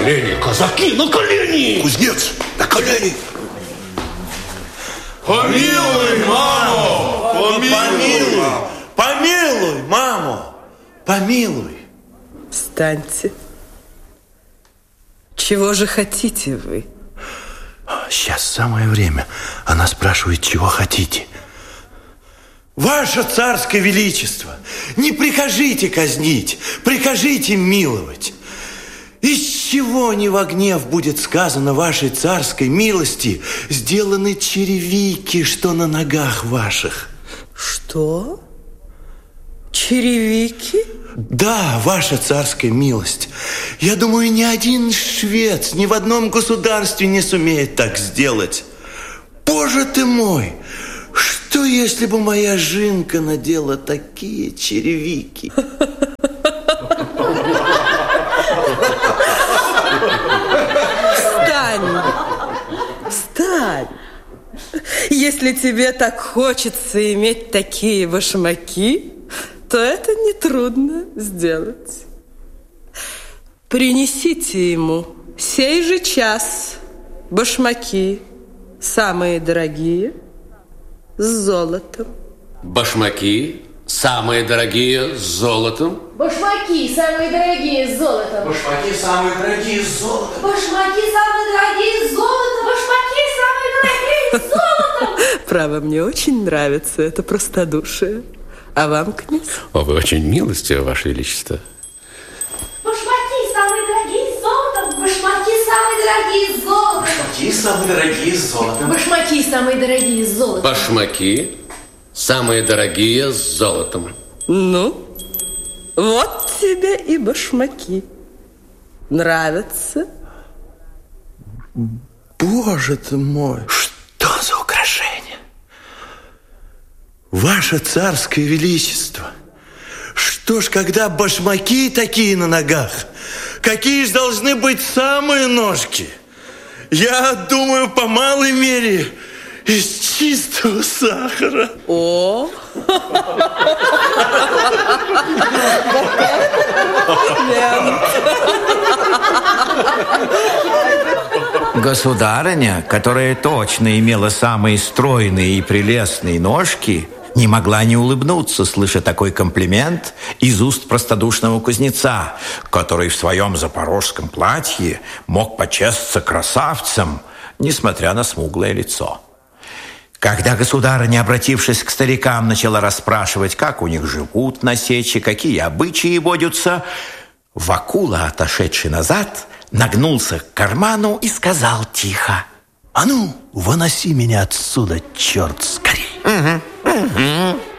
колени, казаки, на колени! Кузнец, на колени! Помилуй, маму! Помилуй! Помилуй, маму! Помилуй! Встаньте. Чего же хотите вы? Сейчас самое время. Она спрашивает, чего хотите. Ваше царское величество, не прикажите казнить, прикажите миловать. Из чего не во гнев будет сказано вашей царской милости сделаны черевики, что на ногах ваших? Что? Черевики? Да, ваша царская милость. Я думаю, ни один швец ни в одном государстве не сумеет так сделать. Боже ты мой! Что, если бы моя жинка надела такие черевики? Встань! Встань! Если тебе так хочется иметь такие башмаки, то это нетрудно сделать. Принесите ему сей же час башмаки, самые дорогие, с золотом. Башмаки, самые дорогие, с золотом. Башмаки самые дорогие с золотом. Башмаки самые дорогие с золотом. Башмаки самые дорогие с золотом. Башмаки самые дорогие с золотом. Право, мне очень нравится это простодушие. А вам, князь? О, вы очень милостивы, Ваше Величество. Башмаки самые дорогие с золотом. Башмаки самые дорогие с золотом. Башмаки самые дорогие с золотом. Башмаки самые дорогие с золотом. Башмаки, самые дорогие, с золотом. Ну, вот тебе и башмаки. Нравятся? Боже ты мой, что за украшение? Ваше царское величество, что ж, когда башмаки такие на ногах, какие ж должны быть самые ножки? Я думаю, по малой мере, из чистого сахара. О! Государыня, которая точно имела самые стройные и прелестные ножки, не могла не улыбнуться, слыша такой комплимент из уст простодушного кузнеца, который в своем запорожском платье мог почесться красавцем, несмотря на смуглое лицо. Когда государыня, обратившись к старикам, начала расспрашивать, как у них живут на сече, какие обычаи водятся, Вакула, отошедший назад, нагнулся к карману и сказал тихо: «А ну, выноси меня отсюда, черт, скорей!»